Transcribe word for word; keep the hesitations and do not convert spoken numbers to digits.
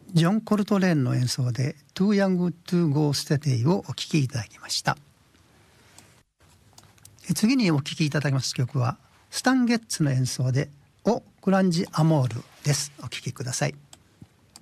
ジョン・コルトレーンの演奏で Too Young to Go Steady をお聴きいただきました。次にお聴きいただきます曲はスタン・ゲッツの演奏でオ・グランジ・アモールです。お聴きください。